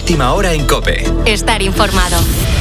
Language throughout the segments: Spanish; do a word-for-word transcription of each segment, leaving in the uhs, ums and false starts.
Última hora en COPE. Estar informado.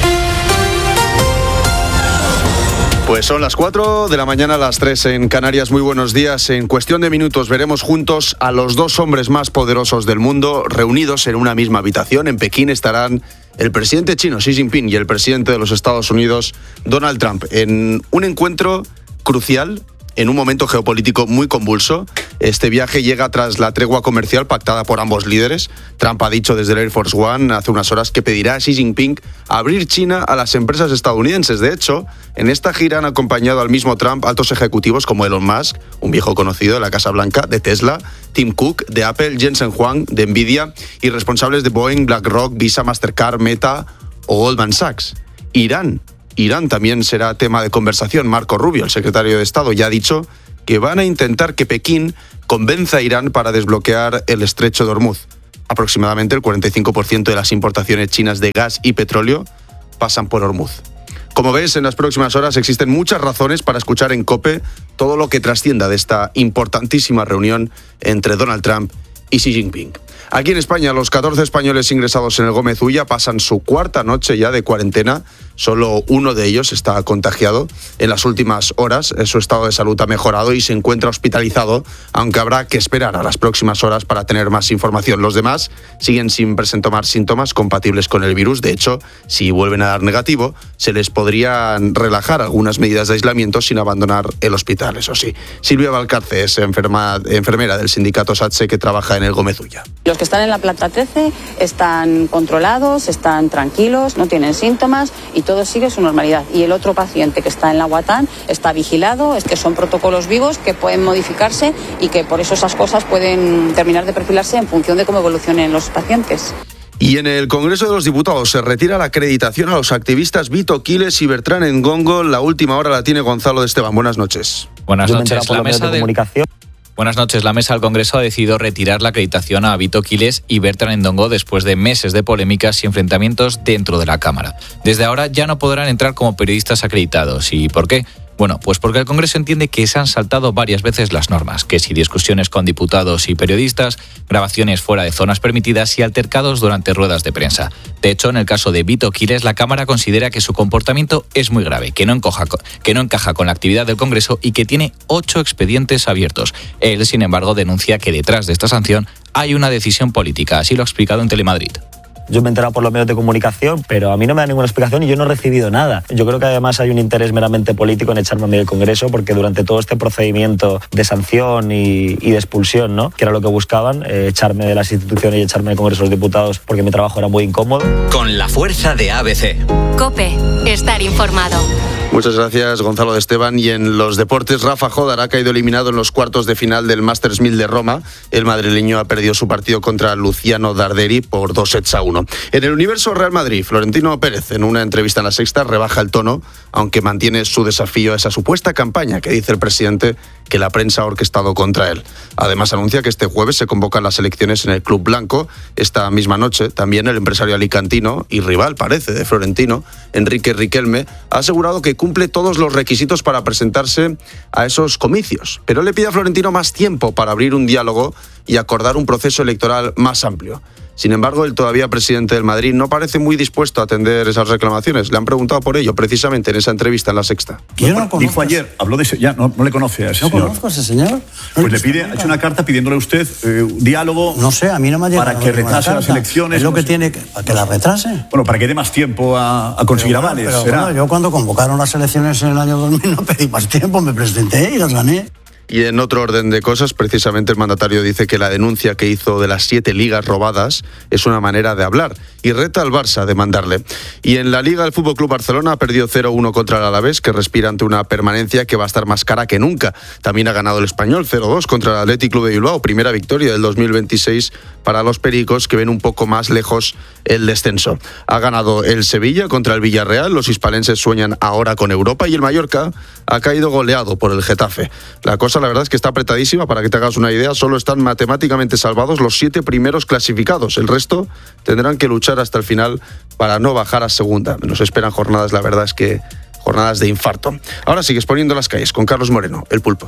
Pues son las cuatro de la mañana, las tres en Canarias. Muy buenos días. En cuestión de minutos veremos juntos a los dos hombres más poderosos del mundo reunidos en una misma habitación. En Pekín estarán el presidente chino Xi Jinping y el presidente de los Estados Unidos Donald Trump en un encuentro crucial en un momento geopolítico muy convulso. Este viaje llega tras la tregua comercial pactada por ambos líderes. Trump ha dicho desde el Air Force One hace unas horas que pedirá a Xi Jinping abrir China a las empresas estadounidenses. De hecho, en esta gira han acompañado al mismo Trump altos ejecutivos como Elon Musk, un viejo conocido de la Casa Blanca, de Tesla, Tim Cook, de Apple, Jensen Huang, de Nvidia, y responsables de Boeing, BlackRock, Visa, Mastercard, Meta o Goldman Sachs. Irán. Irán también será tema de conversación. Marco Rubio, el secretario de Estado, ya ha dicho que van a intentar que Pekín convenza a Irán para desbloquear el estrecho de Hormuz. Aproximadamente el cuarenta y cinco por ciento de las importaciones chinas de gas y petróleo pasan por Hormuz. Como ves, en las próximas horas existen muchas razones para escuchar en COPE todo lo que trascienda de esta importantísima reunión entre Donald Trump y Xi Jinping. Aquí en España, los catorce españoles ingresados en el Gómez Ulla pasan su cuarta noche ya de cuarentena. Solo uno de ellos está contagiado. En las últimas horas, su estado de salud ha mejorado y se encuentra hospitalizado, aunque habrá que esperar a las próximas horas para tener más información. Los demás siguen sin presentar síntomas compatibles con el virus. De hecho, si vuelven a dar negativo, se les podrían relajar algunas medidas de aislamiento sin abandonar el hospital, eso sí. Silvia Valcarce es enferma, enfermera del sindicato SATSE que trabaja en el Gómez Ulla. Los que están en la planta trece están controlados, están tranquilos, no tienen síntomas y todo sigue su normalidad. Y el otro paciente que está en la Guatán está vigilado, es que son protocolos vivos que pueden modificarse y que por eso esas cosas pueden terminar de perfilarse en función de cómo evolucionen los pacientes. Y en el Congreso de los Diputados se retira la acreditación a los activistas Vito Quiles y Bertrán Endongo. La última hora la tiene Gonzalo de Esteban. Buenas noches. Buenas noches. La mesa de comunicación. Buenas noches. La Mesa del Congreso ha decidido retirar la acreditación a Vito Quiles y Bertrán Endongo después de meses de polémicas y enfrentamientos dentro de la Cámara. Desde ahora ya no podrán entrar como periodistas acreditados. ¿Y por qué? Bueno, pues porque el Congreso entiende que se han saltado varias veces las normas, que si discusiones con diputados y periodistas, grabaciones fuera de zonas permitidas y altercados durante ruedas de prensa. De hecho, en el caso de Vito Quiles, la Cámara considera que su comportamiento es muy grave, que no encaja, que no encaja con la actividad del Congreso y que tiene ocho expedientes abiertos. Él, sin embargo, denuncia que detrás de esta sanción hay una decisión política, así lo ha explicado en Telemadrid. Yo me he enterado por los medios de comunicación, pero a mí no me da ninguna explicación y yo no he recibido nada. Yo creo que además hay un interés meramente político en echarme a mí del Congreso, porque durante todo este procedimiento de sanción y, y de expulsión, ¿no?, que era lo que buscaban, eh, echarme de las instituciones y echarme del Congreso de los Diputados porque mi trabajo era muy incómodo. Con la fuerza de A B C. COPE. Estar informado. Muchas gracias, Gonzalo de Esteban. Y en los deportes, Rafa Jodar ha caído eliminado en los cuartos de final del Masters mil de Roma. El madrileño ha perdido su partido contra Luciano Darderi por dos sets a uno. En el universo Real Madrid, Florentino Pérez, en una entrevista en La Sexta, rebaja el tono, aunque mantiene su desafío a esa supuesta campaña que dice el presidente que la prensa ha orquestado contra él. Además, anuncia que este jueves se convocan las elecciones en el Club Blanco. Esta misma noche, también el empresario alicantino y rival, parece, de Florentino, Enrique Riquelme, ha asegurado que cumple todos los requisitos para presentarse a esos comicios, pero le pide a Florentino más tiempo para abrir un diálogo y acordar un proceso electoral más amplio. Sin embargo, el todavía presidente del Madrid no parece muy dispuesto a atender esas reclamaciones. Le han preguado por ello, precisamente en esa entrevista en La Sexta. Yo no conozco. Dijo ayer, habló de ese, ya no, no le conoce a ese ¿No señor. conozco a ese señor? No pues le pide, ha hecho una carta pidiéndole a usted eh, un diálogo. No sé, a mí no me ha llegado para que retrase las elecciones. Es lo no que sé. tiene que, para que la retrase. Bueno, para que dé más tiempo a, a conseguir pero avales. Bueno, pero será. bueno, yo cuando convocaron las elecciones en el año dos mil no pedí más tiempo, me presenté y las gané. Y en otro orden de cosas, precisamente el mandatario dice que la denuncia que hizo de las siete ligas robadas es una manera de hablar y reta al Barça a demandarle. Y en la Liga, el F C Barcelona perdió cero uno contra el Alavés, que respira ante una permanencia que va a estar más cara que nunca. También ha ganado el Español cero dos contra el Athletic Club de Bilbao, primera victoria del dos mil veintiséis para los pericos, que ven un poco más lejos el descenso. Ha ganado el Sevilla contra el Villarreal, los hispalenses sueñan ahora con Europa, y el Mallorca ha caído goleado por el Getafe. La cosa, la verdad, es que está apretadísima. Para que te hagas una idea, solo están matemáticamente salvados los siete primeros clasificados. El resto tendrán que luchar hasta el final para no bajar a segunda. Nos esperan jornadas, la verdad es que jornadas de infarto. Ahora sigues poniendo las calles con Carlos Moreno, el Pulpo.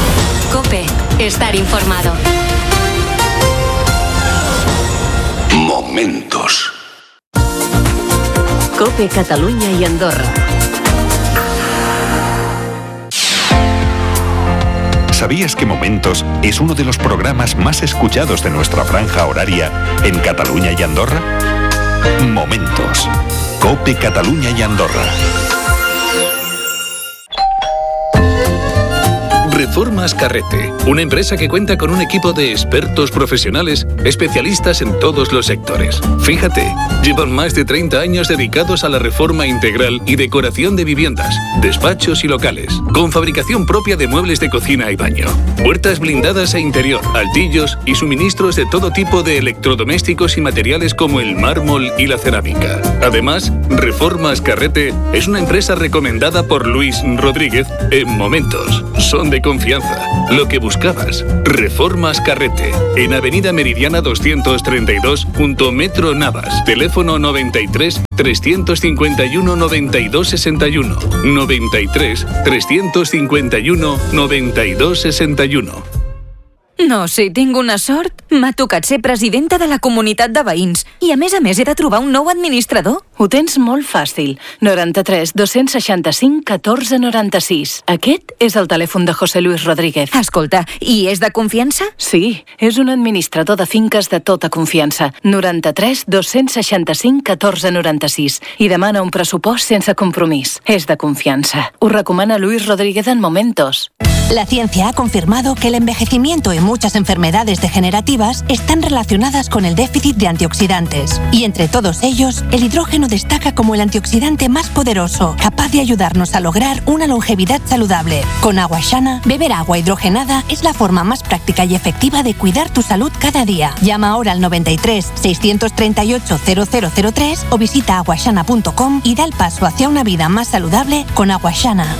COPE. Estar informado. Momentos COPE Catalunya y Andorra. ¿Sabías que Momentos es uno de los programas más escuchados de nuestra franja horaria en Cataluña y Andorra? Momentos. COPE Cataluña y Andorra. Reformas Carrete, una empresa que cuenta con un equipo de expertos profesionales especialistas en todos los sectores. Fíjate, llevan más de treinta años dedicados a la reforma integral y decoración de viviendas, despachos y locales, con fabricación propia de muebles de cocina y baño, puertas blindadas e interior, altillos y suministros de todo tipo de electrodomésticos y materiales como el mármol y la cerámica. Además, Reformas Carrete es una empresa recomendada por Luis Rodríguez en Momentos. Son de confianza. Lo que buscabas. Reformas Carrete. En Avenida Meridiana doscientos treinta y dos, junto Metro Navas. Teléfono noventa y tres, trescientos cincuenta y uno, noventa y dos sesenta y uno. noventa y tres, trescientos cincuenta y uno, noventa y dos sesenta y uno. No, si tinc una sort, m'ha tocat ser presidenta de la comunitat de veïns i a més a més he de trobar un nou administrador. Ho tens molt fàcil. noranta-tres, dos-cents seixanta-cinc, catorze noranta-sis. Aquest és el telèfon de José Luis Rodríguez. Escolta, i és de confiança? Sí, és un administrador de finques de tota confiança. noranta-tres, dos-cents seixanta-cinc, catorze noranta-sis. I demana un pressupost sense compromís. És de confiança. Ho recomana Luis Rodríguez en Momentos. La ciencia ha confirmado que el envejecimiento y muchas enfermedades degenerativas están relacionadas con el déficit de antioxidantes. Y entre todos ellos, el hidrógeno destaca como el antioxidante más poderoso, capaz de ayudarnos a lograr una longevidad saludable. Con Agua Shana, beber agua hidrogenada es la forma más práctica y efectiva de cuidar tu salud cada día. Llama ahora al noventa y tres, seiscientos treinta y ocho, cero cero cero tres o visita aguashana punto com y da el paso hacia una vida más saludable con Agua Shana.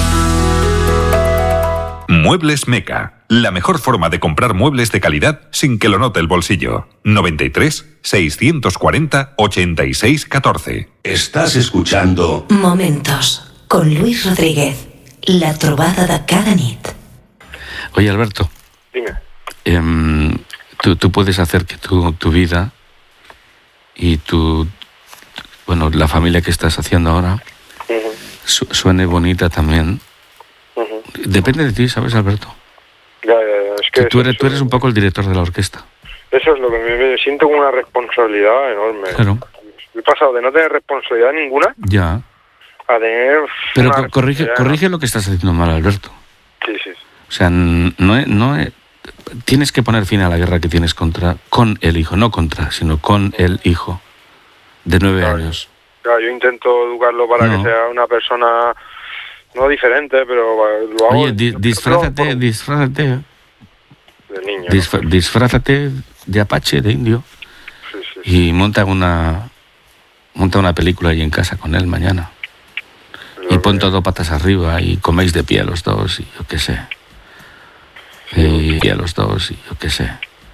Muebles Meca, la mejor forma de comprar muebles de calidad sin que lo note el bolsillo. noventa y tres, seiscientos cuarenta, ochenta y seis, catorce. Estás escuchando Momentos, con Luis Rodríguez, la trobada de cada nit. Oye, Alberto. Dime. Eh, tú, tú puedes hacer que tu, tu vida y tu, bueno, la familia que estás haciendo ahora uh-huh. su, suene bonita también. Uh-huh. Depende de ti, ¿sabes, Alberto? Ya, ya, ya. Es que tú, eres, tú eres un poco el director de la orquesta. Eso es lo que me, me siento como una responsabilidad enorme. Claro. He pasado de no tener responsabilidad ninguna ya. a tener... Pero co- corrige, corrige lo que estás haciendo mal, Alberto. Sí, sí. O sea, no, no tienes que poner fin a la guerra que tienes contra con el hijo, no contra, sino con el hijo de nueve claro. años. Claro, yo intento educarlo para no. que sea una persona... No diferente, pero lo hago... Oye, di, disfrázate, por... disfrázate. De niño. Disf- ¿no? Disfrázate de apache, de indio. Sí, sí, sí. Y monta una monta una película ahí en casa con él mañana. Lo y pon todo patas arriba y coméis de pie los dos y yo qué sé. Y pie los dos y yo qué sé.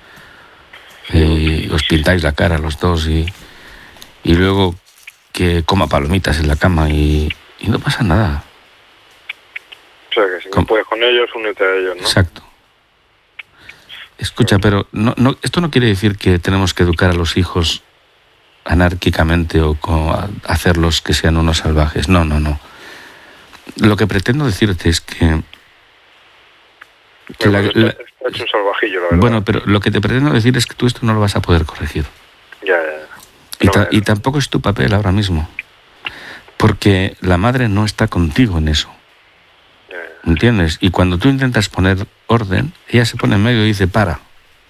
Y os pintáis la cara los dos y, y luego que coma palomitas en la cama y, y no pasa nada. O sea, que si no puedes con ellos, únete a ellos, ¿no? Exacto. Escucha, pero no, no, esto no quiere decir que tenemos que educar a los hijos anárquicamente o con, hacerlos que sean unos salvajes. No, no, no. Lo que pretendo decirte es que... que bueno, la, la, está hecho un salvajillo, la verdad. Bueno, pero lo que te pretendo decir es que tú esto no lo vas a poder corregir. Ya, ya, ya. Y, ta, y tampoco es tu papel ahora mismo. Porque la madre no está contigo en eso. ¿Entiendes? Y cuando tú intentas poner orden, ella se pone en medio y dice, para.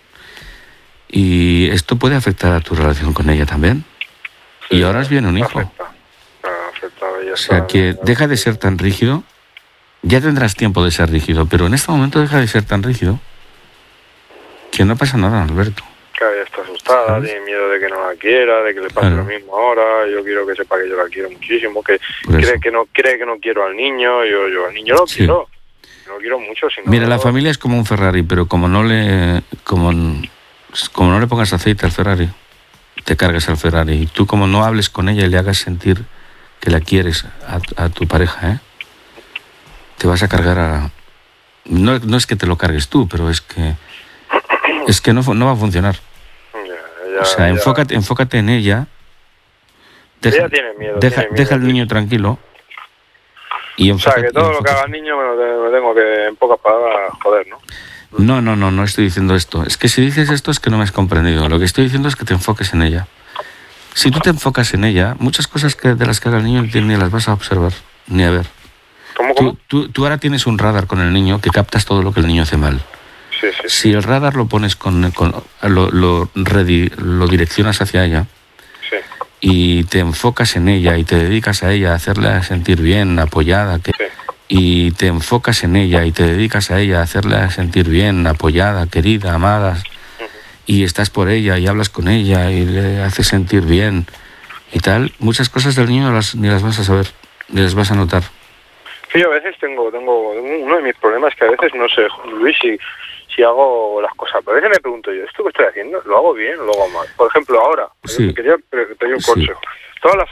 Y esto puede afectar a tu relación con ella también. Sí, y ahora viene un hijo. Afecta. Afecta, o sea que deja de ser tan rígido. Ya tendrás tiempo de ser rígido, pero en este momento deja de ser tan rígido que no pasa nada, Alberto. Claro, ella está asustada, ¿sabes? Tiene miedo de que no la quiera, de que le pase claro. lo mismo ahora. Yo quiero que sepa que yo la quiero muchísimo, que cree que no cree que no quiero al niño. Yo, yo al niño lo sí. quiero, lo quiero mucho. Si no, Mira, no... la familia es como un Ferrari, pero como no le como, como no le pongas aceite al Ferrari, te cargas al Ferrari. Y tú como no hables con ella y le hagas sentir que la quieres a, a tu pareja, ¿eh? te vas a cargar a... No, no es que te lo cargues tú, pero es que es que no, no va a funcionar. Ya, ya, o sea, ya. enfócate, enfócate en ella, deja, ella tiene miedo. Deja, tiene miedo, deja al niño tranquilo. Y o sea, enfoca, que todo lo que haga el niño me lo, tengo, me tengo que, en pocas palabras, joder, ¿no? No, no, no, no estoy diciendo esto. Es que si dices esto es que no me has comprendido. Lo que estoy diciendo es que te enfoques en ella. Si tú te enfocas en ella, muchas cosas que de las que haga el niño ni las vas a observar, ni a ver. ¿Cómo, cómo? Tú, tú, tú ahora tienes un radar con el niño que captas todo lo que el niño hace mal. Sí, sí, sí. Si el radar lo pones con... con lo, lo, redi, lo direccionas hacia ella, sí, y te enfocas en ella y te dedicas a ella, a hacerla sentir bien, apoyada, que, sí. y te enfocas en ella y te dedicas a ella, a hacerla sentir bien, apoyada, querida, amada, uh-huh. y estás por ella y hablas con ella y le haces sentir bien y tal, muchas cosas del niño las, ni las vas a saber, ni las vas a notar. Sí, a veces tengo, tengo uno de mis problemas que a veces no sé, Luis, si, si hago las cosas. A veces me pregunto yo, ¿esto que estoy haciendo lo hago bien o lo hago mal? Por ejemplo, ahora, sí. quería pedir un sí. consejo. Todas las